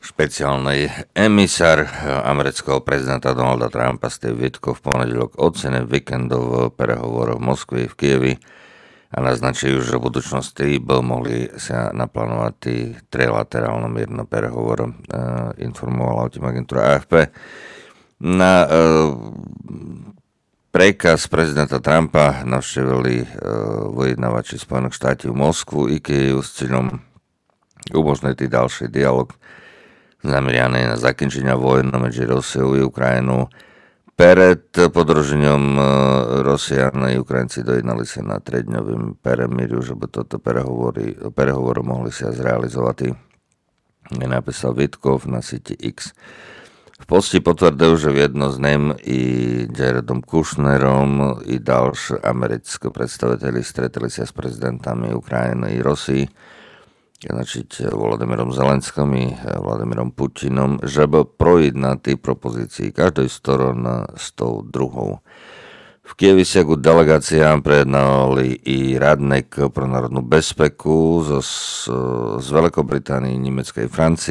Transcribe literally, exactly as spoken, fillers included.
Špeciálny emisár amerického prezidenta Donalda Trumpa Steve Witkoff v pondelok ocene víkendov prehovorov v Moskve v Kievi a naznačujú, že v budúcnosti by mohli sa naplánovať tí trilaterálne mierne prehovor, informovala o tým agentúra á ef pé. Na e, prekaz prezidenta Trumpa navštívili e, vyjednávači Spojených štátov Moskvu i Kiev s cieľom umožniť ďalší dialog zamerianý na zakončenie vojny medzi Rusiou i Ukrajinou. Pred podružením Rosian i Ukrajinci dojednali sa na tridňovým peremíriu, že by toto prehovory, prehovory mohli sa zrealizovať. Napísal Witkoff na síti X. V posti potvrdil, že v jedno z ním i Jaredom Kushnerom i ďalší americkí predstaviteľi stretli sa s prezidentami Ukrajiny i Rusii, значить Володимиром Зеленским и Владимиром Путиным, żeby проjednať пропозиции каждой стороны с tou druhou. V Kievi sa ku delegáciám prejednávali i radník pre národnú bezpeku z, z Veľkej Británii, Nemeckej Francie,